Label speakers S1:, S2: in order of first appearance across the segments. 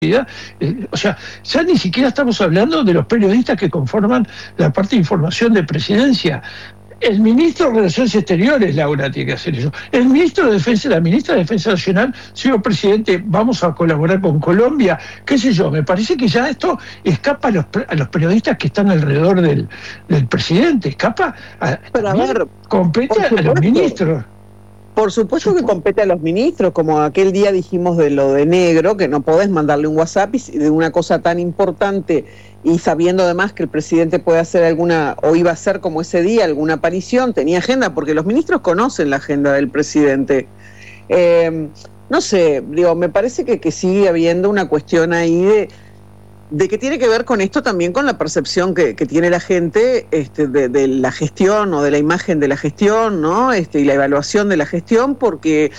S1: O sea, ya ni siquiera estamos hablando de los periodistas que conforman la parte de información de presidencia. El ministro de Relaciones Exteriores, Laura, tiene que hacer eso. El ministro de Defensa, la ministra de Defensa Nacional, señor presidente, vamos a colaborar con Colombia, qué sé yo. Me parece que ya esto escapa a los periodistas que están alrededor del presidente, escapa
S2: Pero a ver,
S1: compete a los ministros.
S2: Por supuesto que compete a los ministros, como aquel día dijimos de lo de Negro, que no podés mandarle un WhatsApp y de una cosa tan importante y sabiendo además que el presidente puede hacer alguna, o iba a hacer como ese día, alguna aparición, tenía agenda, porque los ministros conocen la agenda del presidente. No sé, digo, me parece que sigue habiendo una cuestión ahí de que tiene que ver con esto también, con la percepción que tiene la gente de la gestión o de la imagen de la gestión, ¿no? Y la evaluación de la gestión, porque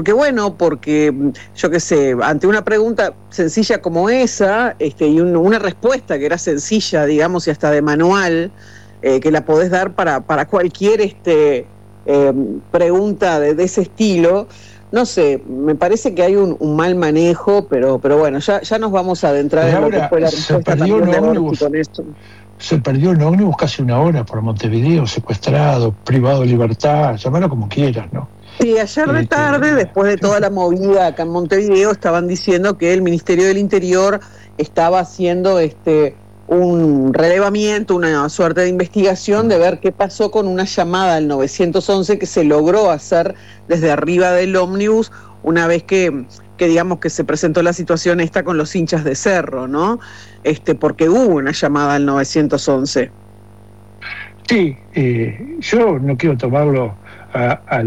S2: yo qué sé, ante una pregunta sencilla como esa, y una respuesta que era sencilla, digamos, y hasta de manual, que la podés dar para cualquier pregunta de ese estilo. No sé, me parece que hay un mal manejo, pero bueno, ya nos vamos a adentrar en lo que fue la respuesta también de Borghi con esto.
S1: Se perdió un ómnibus casi una hora por Montevideo, secuestrado, privado de libertad, llámalo como quieras, ¿no?
S2: Sí, ayer de tarde, después de toda la movida acá en Montevideo, estaban diciendo que el Ministerio del Interior estaba haciendo un relevamiento, una suerte de investigación de ver qué pasó con una llamada al 911 que se logró hacer desde arriba del ómnibus una vez que digamos que se presentó la situación esta con los hinchas de Cerro, ¿no? Porque hubo una llamada al 911.
S1: Sí, yo no quiero tomarlo a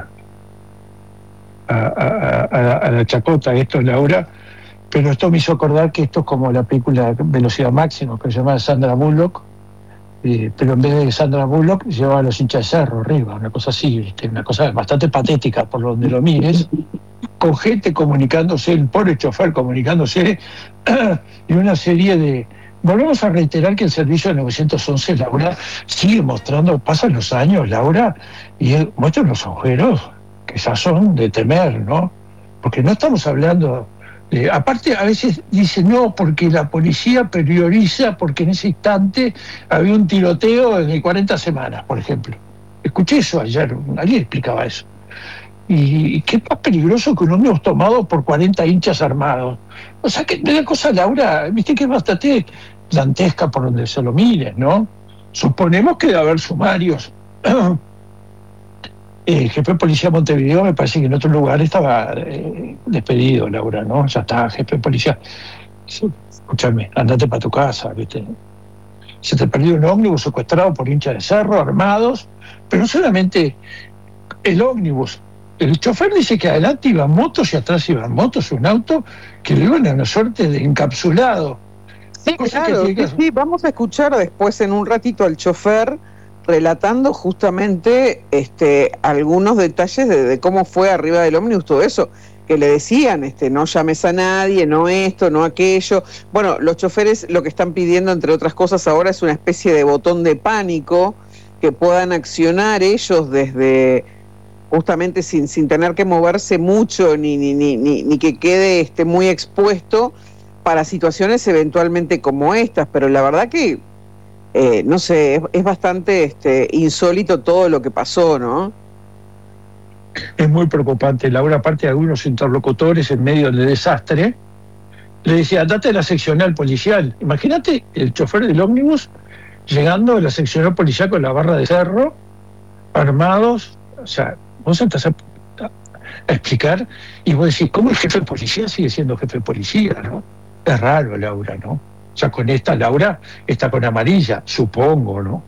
S1: la chacota esto, Laura, pero esto me hizo acordar que esto es como la película Velocidad Máxima, que se llama Sandra Bullock, pero en vez de Sandra Bullock llevaba a los hinchas de Cerro arriba, una cosa así, ¿viste? Una cosa bastante patética por donde lo mires, con gente comunicándose, el pobre chofer comunicándose, y una serie de... Volvemos a reiterar que el servicio de 911, Laura, sigue mostrando, pasan los años, Laura, y muestra los agujeros que ya son de temer, ¿no? Porque no estamos hablando... aparte, a veces dicen no, porque la policía prioriza, porque en ese instante había un tiroteo en 40 semanas, por ejemplo. Escuché eso ayer, alguien explicaba eso. Y qué más peligroso que un ómnibus tomado por 40 hinchas armados. O sea, que una cosa, Laura, viste que es bastante dantesca por donde se lo mires, ¿no? Suponemos que debe haber sumarios. El jefe de policía de Montevideo me parece que en otro lugar estaba despedido, Laura, ¿no? Ya está, jefe de policía. Escúchame, andate para tu casa, ¿viste? Se te perdió un ómnibus secuestrado por hinchas de Cerro, armados, pero no solamente el ómnibus. El chofer dice que adelante iban motos y atrás iban motos, un auto que le iban a una suerte de encapsulado.
S2: Sí, claro, sí, vamos a escuchar después en un ratito al chofer relatando justamente algunos detalles de cómo fue arriba del ómnibus, todo eso, que le decían, no llames a nadie, no esto, no aquello. Bueno, los choferes lo que están pidiendo, entre otras cosas, ahora es una especie de botón de pánico que puedan accionar ellos desde, justamente sin tener que moverse mucho, ni que quede muy expuesto para situaciones eventualmente como estas, pero la verdad que no sé, es bastante insólito todo lo que pasó, ¿no?
S1: Es muy preocupante, Laura. Aparte de algunos interlocutores en medio del desastre, le decía, andate a la seccional policial. Imagínate el chofer del ómnibus llegando a la seccional policial con la barra de Cerro, armados. O sea, vos entras a explicar y vos decís, ¿cómo el jefe de policía sigue siendo jefe de policía, no? Es raro, Laura, ¿no? O sea, con esta, Laura, está con amarilla, supongo, ¿no?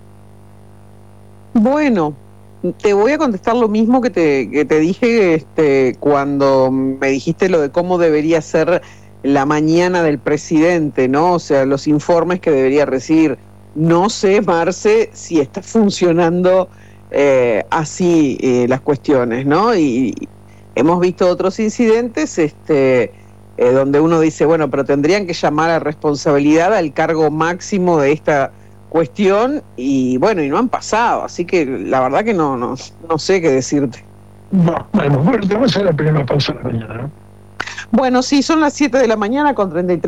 S2: Bueno, te voy a contestar lo mismo que te dije cuando me dijiste lo de cómo debería ser la mañana del presidente, ¿no? O sea, los informes que debería recibir. No sé, Marce, si está funcionando así las cuestiones, ¿no? Y hemos visto otros incidentes, donde uno dice, bueno, pero tendrían que llamar a responsabilidad al cargo máximo de esta cuestión, y bueno, y no han pasado, así que la verdad que no sé qué decirte.
S1: Bueno, tenemos que hacer la primera pausa de la mañana, ¿no?
S2: Bueno, sí, son las 7 de la mañana con 33